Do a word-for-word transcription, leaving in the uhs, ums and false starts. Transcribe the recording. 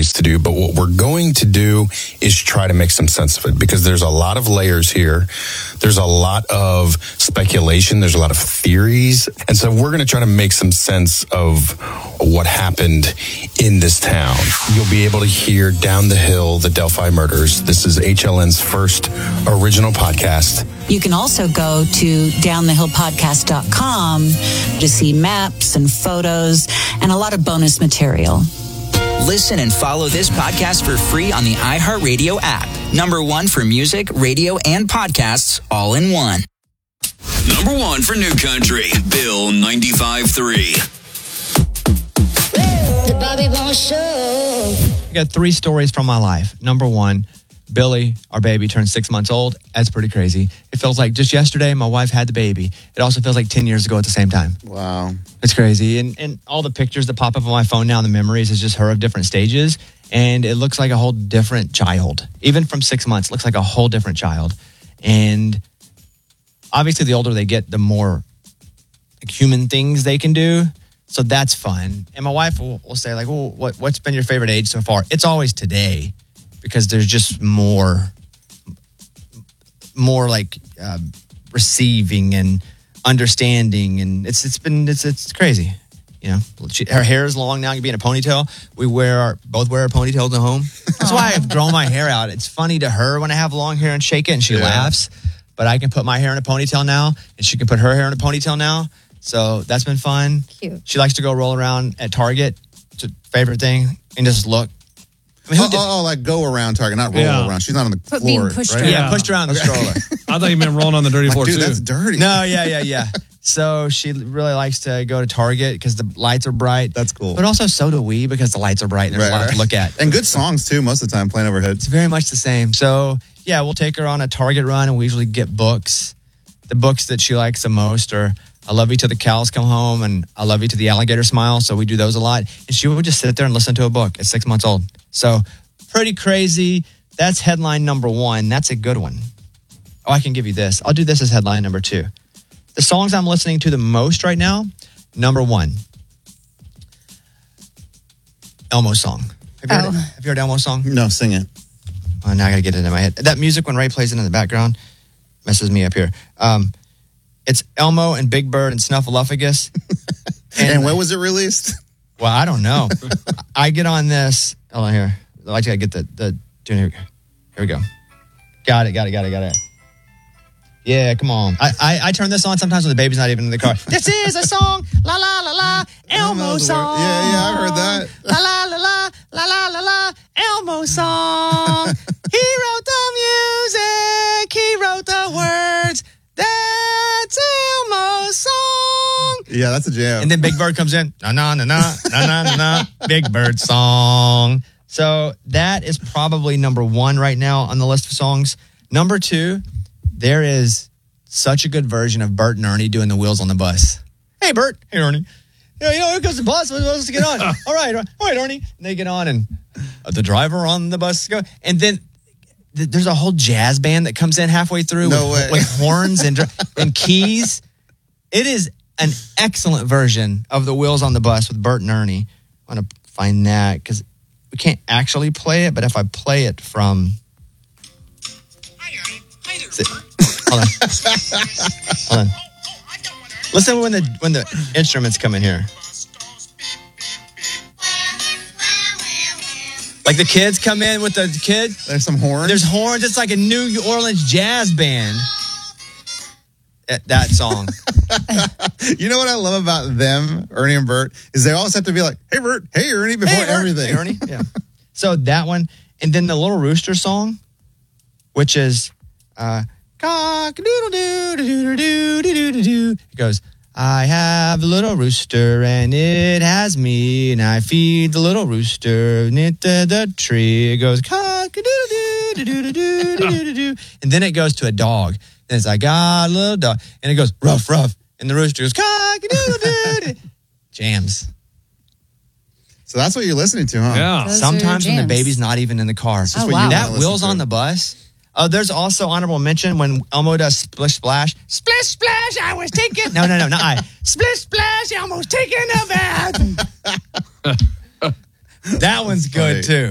activities to do, but what we're going to do is try to make some sense of it, because there's a lot of layers here. There's a lot of speculation. There's a lot of theories. And so we're going to try to make some sense of what happened in this town. You'll be able to hear Down the Hill, the Delphi Murders. This is H L N's first original podcast. You can also go to down the hill podcast dot com to see maps and photos and a lot of bonus material. Listen and follow this podcast for free on the iHeartRadio app. Number one for music, radio, and podcasts all in one. Number one for New Country, Bill ninety-five point three. The Bobby Bones Show. I got three stories from my life. Number one, Billy, our baby, turned six months old. That's pretty crazy. It feels like just yesterday my wife had the baby. It also feels like ten years ago at the same time. Wow. It's crazy. And and all the pictures that pop up on my phone now, the memories, is just her of different stages. And it looks like a whole different child. Even from six months, it looks like a whole different child. And obviously the older they get, the more like, human things they can do. So that's fun. And my wife will, will say, like, well, what, what's been your favorite age so far? It's always today, because there's just more, more like uh, receiving and understanding. And it's it's been, it's it's crazy. You know, she, her hair is long now. You can be in a ponytail. We wear our, both wear our ponytails at home. That's why I've grown my hair out. It's funny to her when I have long hair and shake it and she yeah. laughs. But I can put my hair in a ponytail now and she can put her hair in a ponytail now. So that's been fun. Cute. She likes to go roll around at Target. It's a favorite thing. And just look. I mean, oh, oh, oh, like go around Target, not roll yeah. around. She's not on the But floor, being pushed right? around. Yeah, pushed around the Okay. stroller. I thought you meant rolling on the dirty Like, floor, dude, too. that's dirty. No, yeah, yeah, yeah. So she really likes to go to Target because the lights are bright. That's cool. But also so do we because the lights are bright and there's Right, a lot right. to look at. And good songs, too, most of the time, playing overhead. It's very much the same. So, yeah, we'll take her on a Target run and we usually get books. The books that she likes the most are I Love You Till the Cows Come Home and I Love You Till the Alligator Smile. So we do those a lot. And she would just sit there and listen to a book at six months old. So pretty crazy. That's headline number one. That's a good one. Oh, I can give you this. I'll do this as headline number two. The songs I'm listening to the most right now, number one, Elmo's song. Have you, Oh. heard, have you heard Elmo's song? No, sing it. Oh, now I got to get it in my head. That music, when Ray plays it in the background, messes me up here. Um, it's Elmo and Big Bird and Snuffleupagus. And, and when was it released? Well, I don't know. I get on this. Hold on here. I just got to get the, the tune here. Here we go. Got it, got it, got it, got it. Yeah, come on. I, I, I turn this on sometimes when the baby's not even in the car. This is a song, la la la la, Elmo song. Yeah, yeah, I heard that. La la la la, la la la la, Elmo song. He wrote the music, he wrote the words. That's Elmo's song. Yeah, that's a jam. And then Big Bird comes in. Na na na na na na na na. Big Bird song. So that is probably number one right now on the list of songs. Number two, there is such a good version of Bert and Ernie doing the Wheels on the Bus. Hey, Bert. Hey, Ernie. Yeah, you know, here comes the bus. What else to get on? all right, all right, Ernie. And they get on, and uh, the driver on the bus go. And then th- there's a whole jazz band that comes in halfway through No with, way. with horns and dr- and keys. It is an excellent version of the Wheels on the Bus with Bert and Ernie. I want to find that because we can't actually play it, but if I play it from... Hold on. Hold on. Listen when the when the instruments come in here. Like the kids come in with the kid. There's some horns. There's horns. It's like a New Orleans jazz band. That, that song. You know what I love about them, Ernie and Bert, is they always have to be like, hey, Bert, hey, Ernie, before Hey, Bert. everything. Hey, Ernie. Yeah. So that one. And then the Little Rooster song, which is... Uh, cock-a-doodle-doo-doo-doo-doo-doo-doo-doo. It goes, I have a little rooster and it has me and I feed the little rooster knit the, the tree. It goes, cock-a-doodle-doo-doo-doo-doo-doo-doo. And then it goes to a dog. And it's like, I got a little dog. And it goes, ruff, ruff. And the rooster goes, cock-a-doodle-doo. Jams. So that's what you're listening to, huh? Yeah. Those Sometimes are when the jams. baby's not even in the car. Oh, wow. That Listen Wheels to on it. the Bus. Oh, there's also honorable mention when Elmo does Splish Splash. Splish Splash, I was taking... No, no, no, not I. Splish Splash, Elmo's taking a bath. That one's good, funny. too.